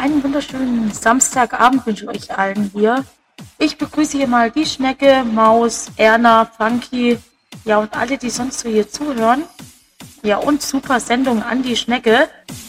einen wunderschönen Samstagabend wünsche ich euch allen hier. Ich begrüße hier mal die Schnecke, Maus, Erna, Funky, ja und alle, die sonst so hier zuhören. Ja und super Sendung an die Schnecke.